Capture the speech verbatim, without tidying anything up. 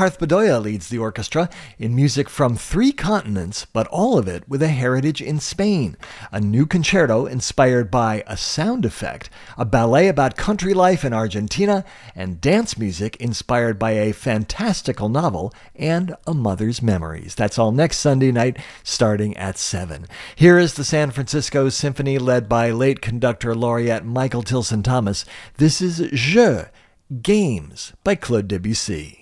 Parth Bedoya leads the orchestra in music from three continents, but all of it with a heritage in Spain. A new concerto inspired by a sound effect, a ballet about country life in Argentina, and dance music inspired by a fantastical novel and a mother's memories. That's all next Sunday night, starting at seven. Here is the San Francisco Symphony, led by late conductor laureate Michael Tilson Thomas. This is Jeux, Games, by Claude Debussy.